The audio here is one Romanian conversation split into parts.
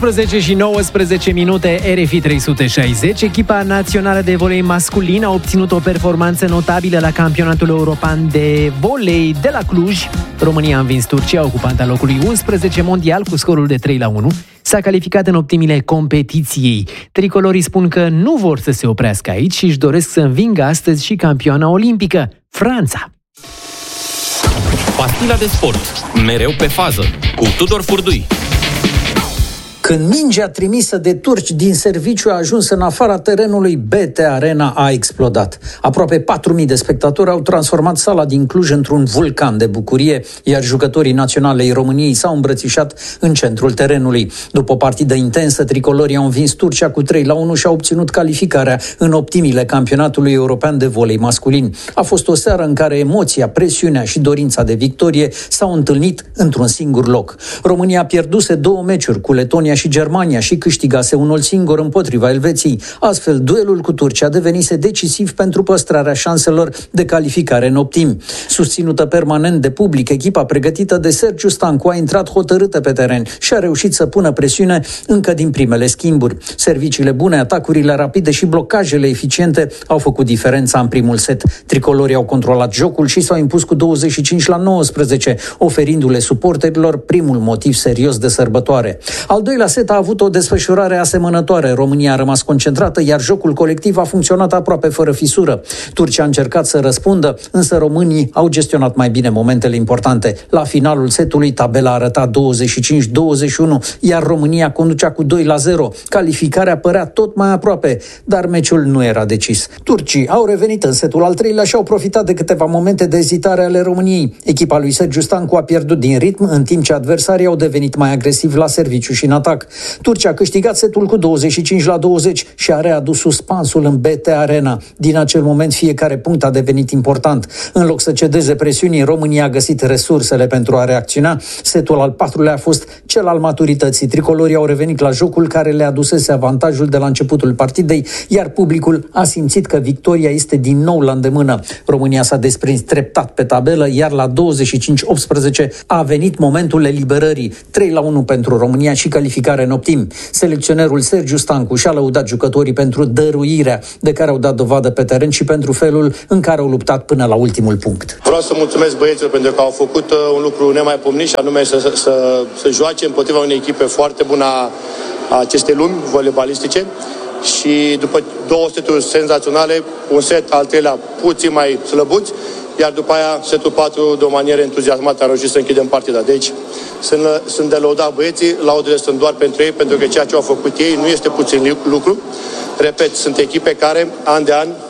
11 și 19 minute, RFI 360. Echipa națională de volei masculin a obținut o performanță notabilă la campionatul european de volei de la Cluj. România a învins Turcia, ocupanta locului 11 mondial, cu scorul de 3-1. S-a calificat în optimile competiției. Tricolorii spun că nu vor să se oprească aici și își doresc să învingă astăzi și campioana olimpică, Franța. Pastila de sport, mereu pe fază, cu Tudor Furdui. Când mingea trimisă de turci din serviciu a ajuns în afara terenului, BT Arena a explodat. Aproape 4.000 de spectatori au transformat sala din Cluj într-un vulcan de bucurie, iar jucătorii naționalei României s-au îmbrățișat în centrul terenului. După o partidă intensă, tricolorii au învins Turcia cu 3-1 și au obținut calificarea în optimile campionatului european de volei masculin. A fost o seară în care emoția, presiunea și dorința de victorie s-au întâlnit într-un singur loc. România pierduse 2 meciuri cu Letonia și Germania și câștigase unul singur împotriva Elveției. Astfel, duelul cu Turcia devenise decisiv pentru păstrarea șanselor de calificare în optimi. Susținută permanent de public, echipa pregătită de Sergiu Stancu a intrat hotărâtă pe teren și a reușit să pună presiune încă din primele schimburi. Serviciile bune, atacurile rapide și blocajele eficiente au făcut diferența în primul set. Tricolorii au controlat jocul și s-au impus cu 25-19, oferindu-le suporterilor primul motiv serios de sărbătoare. Al doilea set a avut o desfășurare asemănătoare. România a rămas concentrată, iar jocul colectiv a funcționat aproape fără fisură. Turcia a încercat să răspundă, însă românii au gestionat mai bine momentele importante. La finalul setului, tabela arăta 25-21, iar România conducea cu 2-0. Calificarea părea tot mai aproape, dar meciul nu era decis. Turcii au revenit în setul al treilea și au profitat de câteva momente de ezitare ale României. Echipa lui Sergiu Stancu a pierdut din ritm, în timp ce adversarii au devenit mai agresivi la serviciu și în atac. Turcia a câștigat setul cu 25-20 și a readus suspansul în BT Arena. Din acel moment, fiecare punct a devenit important. În loc să cedeze presiunii, România a găsit resursele pentru a reacționa. Setul al patrulea a fost cel al maturității. Tricolorii au revenit la jocul care le adusese avantajul de la începutul partidei, iar publicul a simțit că victoria este din nou la îndemână. România s-a desprins treptat pe tabelă, iar la 25-18 a venit momentul eliberării. 3-1 pentru România și calificare în optim. Selecționerul Sergiu Stancu și-a lăudat jucătorii pentru dăruirea de care au dat dovadă pe teren și pentru felul în care au luptat până la ultimul punct. Vreau să mulțumesc băieților pentru că au făcut un lucru nemaipomenit și anume să joace împotriva unei echipe foarte bună a acestei lumi voleibalistice. Și după 2 seturi senzaționale, un set al treilea puțin mai slăbuț, iar după aia setul 4 de o manieră entuziasmată a reușit să închidem partida. Deci sunt de lăudat băieții, laudele sunt doar pentru ei, pentru că ceea ce au făcut ei nu este puțin lucru. Repet, sunt echipe care an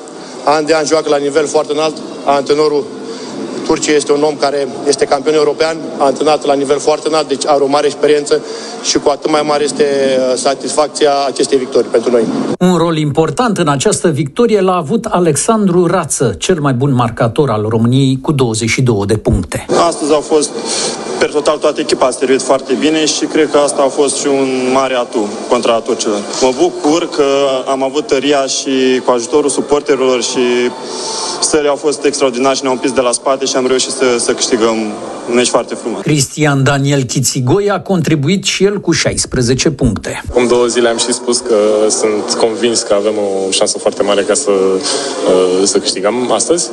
de an joacă la nivel foarte înalt. Antrenorul Turciei este un om care este campion european, a antrenat la nivel foarte înalt, deci are o mare experiență și cu atât mai mare este satisfacția acestei victorii pentru noi. Un rol important în această victorie l-a avut Alexandru Rață, cel mai bun marcator al României, cu 22 de puncte. Astăzi au fost per total toată echipa a servit foarte bine și cred că asta a fost și un mare atu contra turcilor. Mă bucur că am avut tăria și cu ajutorul suporterilor și stările au fost extraordinare și ne-au împins de la spate și am reușit să câștigăm un meci foarte frumos. Cristian Daniel Chițigoi a contribuit și el cu 16 puncte. Acum 2 zile am și spus că sunt convins că avem o șansă foarte mare ca să câștigăm astăzi.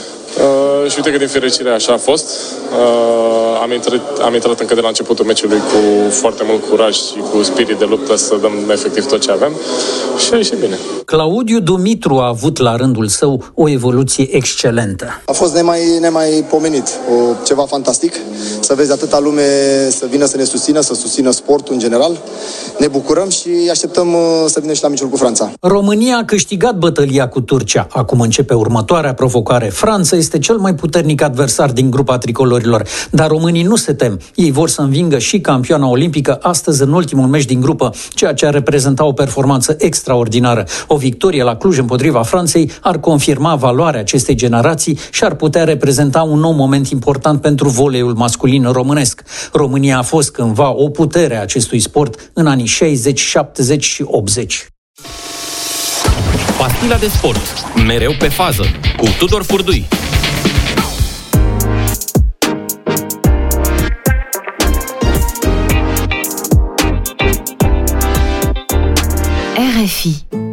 Și uite că din fericire așa a fost. Am intrat încă de la începutul meciului cu foarte mult curaj și cu spirit de luptă să dăm efectiv tot ce avem și a ieșit bine. Claudiu Dumitru a avut la rândul său o evoluție excelentă. A fost nemaipomenit, ceva fantastic, să vezi atâta lume să vină să ne susțină, să susțină sportul în general. Ne bucurăm și așteptăm să vină și la meciul cu Franța. România a câștigat bătălia cu Turcia. Acum începe următoarea provocare. Franța este cel mai puternic adversar din grupa tricolorilor, dar românii nu se tem. Ei vor să învingă și campioana olimpică astăzi în ultimul meci din grupă, ceea ce ar reprezenta o performanță extraordinară. O victorie la Cluj împotriva Franței ar confirma valoarea acestei generații și ar putea reprezenta un nou moment important pentru voleiul masculin românesc. România a fost cândva o putere a acestui sport în anii 60, 70 și 80. Pastila de sport, mereu pe fază, cu Tudor Furdui. RFI.